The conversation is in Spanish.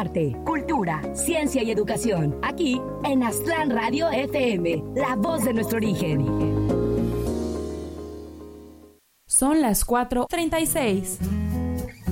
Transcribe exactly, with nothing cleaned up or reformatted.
arte, cultura, ciencia y educación. Aquí en Aztlán Radio F M, la voz de nuestro origen. Son las cuatro treinta y seis.